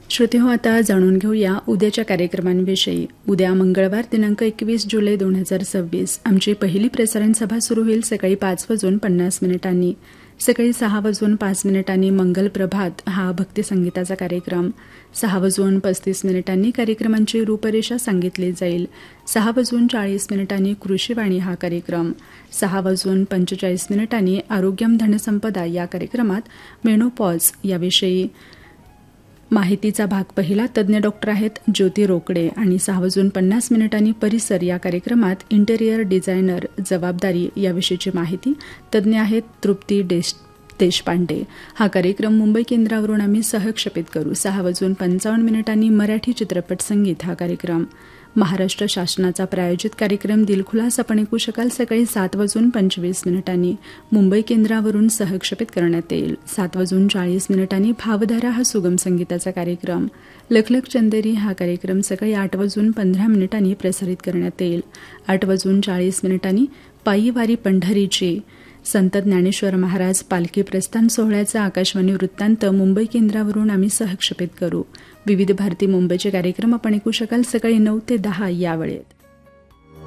श्रोतेहो, आता जाणून घेऊया उद्याच्या कार्यक्रमांविषयी. उद्या मंगळवार दिनांक 21 जुलै 2026 आमची पहिली प्रसारण सभा सुरू होईल सकाळी 5:50 सकाळी 6:05 मंगल प्रभात हा भक्तिसंगीताचा कार्यक्रम. 6:35 कार्यक्रमांची रूपरेषा सांगितली जाईल. 6:40 कृषीवाणी हा कार्यक्रम. 6:45 आरोग्यम धनसंपदा या कार्यक्रमात मेनोपॉज याविषयी माहितीचा भाग पहिला. तज्ज्ञ डॉक्टर आहेत ज्योती रोकडे. आणि 6:50 परिसर या कार्यक्रमात इंटेरियर डिझायनर जबाबदारी याविषयीची माहिती. तज्ज्ञ आहेत तृप्ती देशपांडे. हा कार्यक्रम मुंबई केंद्रावरून आम्ही सहक्षेपित करू. 6:55 मराठी चित्रपट संगीत हा कार्यक्रम. महाराष्ट्र शासनाचा प्रायोजित कार्यक्रम दिलखुलास आपण ऐकू शकाल सकाळी 7:25 मुंबई केंद्रावरून सहक्षेपित करण्यात येईल. 7:40 भावधारा हा सुगम संगीताचा कार्यक्रम. लखलख चंदेरी हा कार्यक्रम सकाळी 8:15 प्रसारित करण्यात येईल. 8:40 पायी वारी पंढरीची संत ज्ञानेश्वर महाराज पालखी प्रस्थान सोहळ्याचा आकाशवाणी वृत्तांत मुंबई केंद्रावरून आम्ही सहक्षेपित करू. विविध भारती मुंबईचे कार्यक्रम आपण ऐकू शकाल सकाळी 9 ते 10 या वेळेत.